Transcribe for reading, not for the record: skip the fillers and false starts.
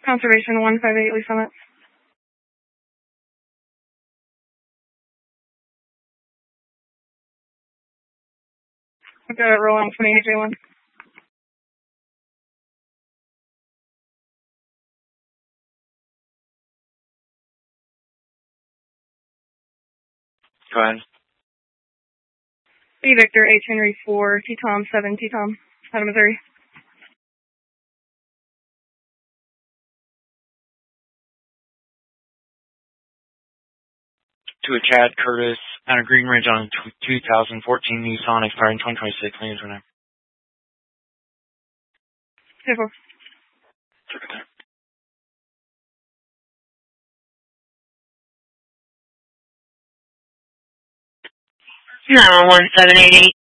Conservation 158, Lee Summit. I've got it rolling 28J1. Go ahead. B Victor, H Henry 4, T-Tom 7, T-Tom, out of Missouri. To a Chad Curtis out of Green Ridge on 2014 Nissan expiring 2026. Names or name. Table. Secretary. 1788.